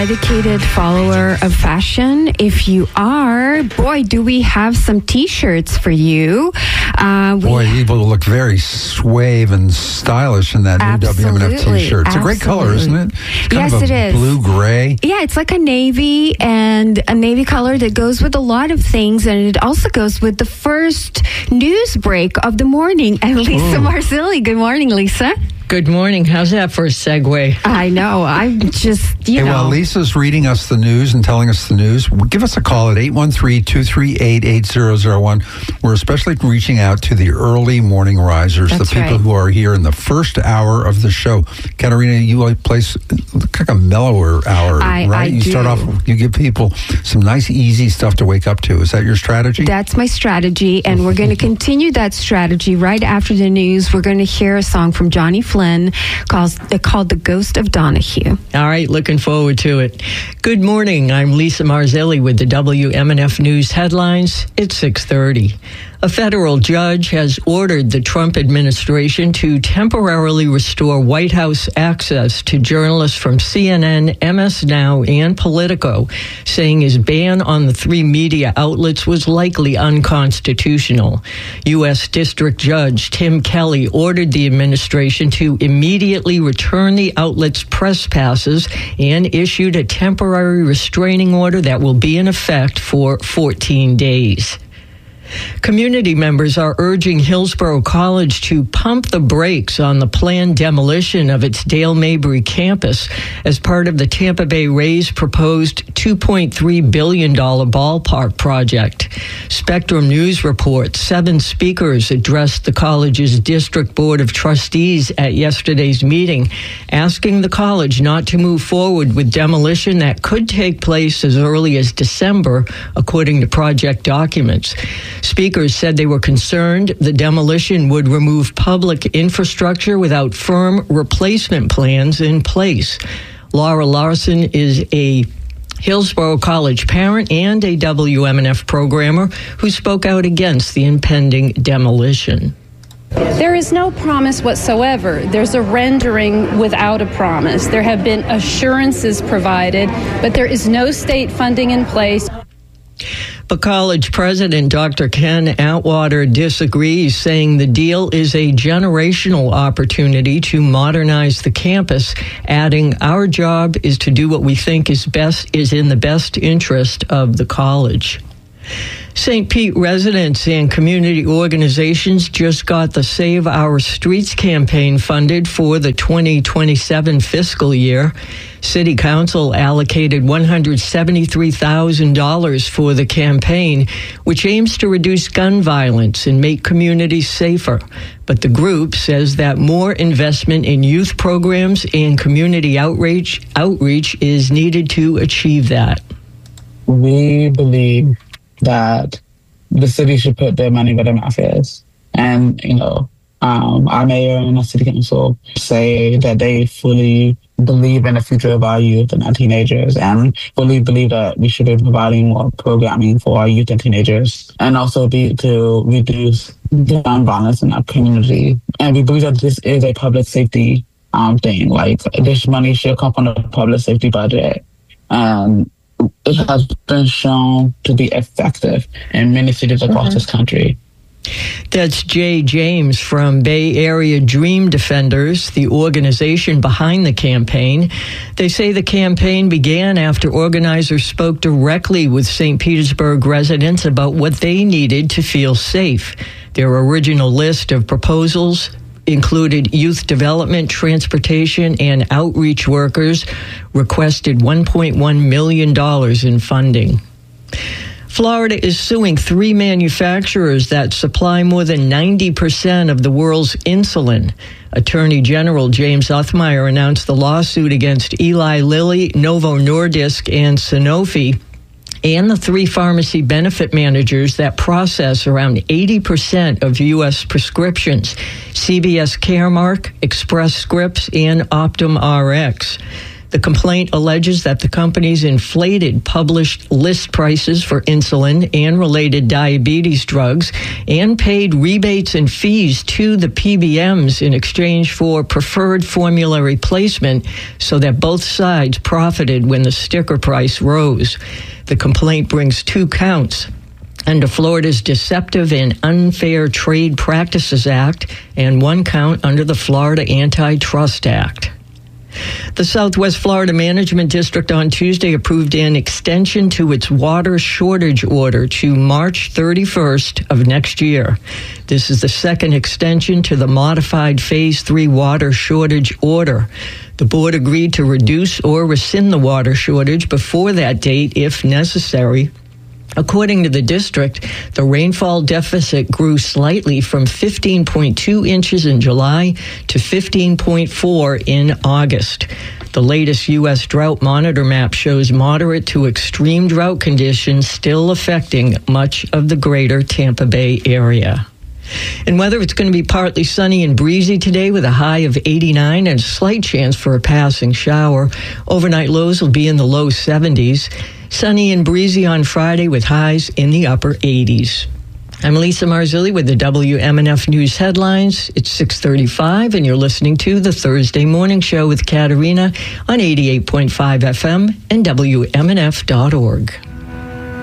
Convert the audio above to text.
dedicated follower of fashion? If you are, boy, do we have some T-shirts for you. You will look very suave and stylish in that new WMNF T-shirt. It's a great color, isn't it? Yes, it is. Blue-gray. Yeah, it's like a navy and a navy color that goes with a lot of things, and it also goes with the first news break of the morning. And Lisa Marzilli. Good morning, Lisa. Good morning. How's that for a segue? I know. I'm just, While Lisa's reading us the news and telling us the news, give us a call at 813-238-8001. We're especially reaching out to the early morning risers, the people who are here in the first hour of the show. Katarina, you like like a mellower hour, right? You start off, you give people some nice, easy stuff to wake up to. Is that your strategy? That's my strategy, and we're going to continue that strategy right after the news. We're going to hear a song from Johnny Flynn called The Ghost of Donahue. All right, looking forward to it. Good morning. I'm Lisa Marzilli with the WMNF News headlines. It's 6:30. A federal judge has ordered the Trump administration to temporarily restore White House access to journalists from CNN, MS Now, and Politico, saying his ban on the three media outlets was likely unconstitutional. U.S. District Judge Tim Kelly ordered the administration to immediately return the outlets' press passes and issued a temporary restraining order that will be in effect for 14 days. Community members are urging Hillsborough College to pump the brakes on the planned demolition of its Dale Mabry campus as part of the Tampa Bay Rays proposed $2.3 billion ballpark project. Spectrum News reports 7 speakers addressed the college's District Board of Trustees at yesterday's meeting, asking the college not to move forward with demolition that could take place as early as December, according to project documents. Speakers said they were concerned the demolition would remove public infrastructure without firm replacement plans in place. Laura Larson is a Hillsborough College parent and a WMNF programmer who spoke out against the impending demolition. There is no promise whatsoever. There's a rendering without a promise. There have been assurances provided, but there is no state funding in place. But college president Dr. Ken Atwater disagrees, saying the deal is a generational opportunity to modernize the campus, adding, "Our job is to do what we think is in the best interest of the college." St. Pete residents and community organizations just got the Save Our Streets campaign funded for the 2027 fiscal year. City Council allocated $173,000 for the campaign, which aims to reduce gun violence and make communities safer. But the group says that more investment in youth programs and community outreach is needed to achieve that. We believe that the city should put their money where their mouth is. And, our mayor and our city council say that they fully believe in the future of our youth and our teenagers, and fully believe that we should be providing more programming for our youth and teenagers, and also to reduce gun violence in our community. And we believe that this is a public safety thing. Like, this money should come from the public safety budget. It has been shown to be effective in many cities across this country. That's Jay James from Bay Area Dream Defenders, the organization behind the campaign. They say the campaign began after organizers spoke directly with St. Petersburg residents about what they needed to feel safe. Their original list of proposals included youth development, transportation, and outreach workers, requested $1.1 million in funding. Florida is suing 3 manufacturers that supply more than 90% of the world's insulin. Attorney General James Othmeier announced the lawsuit against Eli Lilly, Novo Nordisk, and Sanofi, and the 3 pharmacy benefit managers that process around 80% of U.S. prescriptions: CVS Caremark, Express Scripts, and Optum Rx. The complaint alleges that the companies inflated published list prices for insulin and related diabetes drugs and paid rebates and fees to the PBMs in exchange for preferred formulary placement so that both sides profited when the sticker price rose. The complaint brings 2 counts under Florida's Deceptive and Unfair Trade Practices Act and 1 count under the Florida Antitrust Act. The Southwest Florida Management District on Tuesday approved an extension to its water shortage order to March 31st of next year. This is the second extension to the modified Phase 3 water shortage order. The board agreed to reduce or rescind the water shortage before that date if necessary. According to the district, the rainfall deficit grew slightly from 15.2 inches in July to 15.4 in August. The latest U.S. Drought Monitor map shows moderate to extreme drought conditions still affecting much of the greater Tampa Bay area. In weather, it's going to be partly sunny and breezy today with a high of 89 and a slight chance for a passing shower. Overnight lows will be in the low 70s. Sunny and breezy on Friday with highs in the upper 80s. I'm Lisa Marzilli with the WMNF News headlines. It's 6:35 and you're listening to the Thursday Morning Show with Katerina on 88.5 FM and WMNF.org.